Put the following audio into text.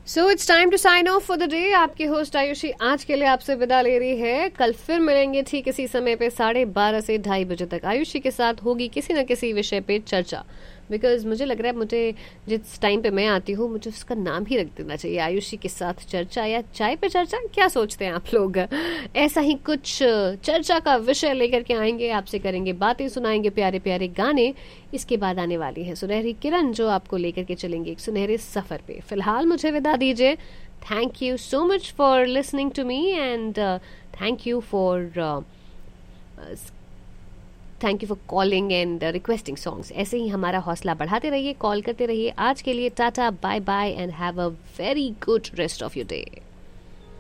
So it's time to sign of for the day. आपकी host Ayushi आज के लिए आपसे विदा ले रही है। कल फिर मिलेंगे ठीक इसी समय पे 12:30 से 2:30 बजे तक। आयुषी के साथ होगी किसी न किसी विषय पे चर्चा। बिकॉज मुझे लग रहा है मुझे जिस टाइम पे मैं आती हूँ मुझे उसका नाम ही रख देना चाहिए, आयुषी के साथ चर्चा या चाय पे चर्चा। क्या सोचते हैं आप लोग? ऐसा ही कुछ चर्चा का विषय लेकर के आएंगे, आपसे करेंगे बातें, सुनाएंगे प्यारे प्यारे गाने। इसके बाद आने वाली है सुनहरी किरण जो आपको लेकर के चलेंगे एक सुनहरे सफर पे। फिलहाल मुझे विदा दीजिए। Thank you so much for listening to me and thank you for calling and requesting songs. ऐसे ही हमारा हौसला बढ़ाते रहिए, कॉल करते रहिए। आज के लिए Tata, bye bye and have a very good rest of your day.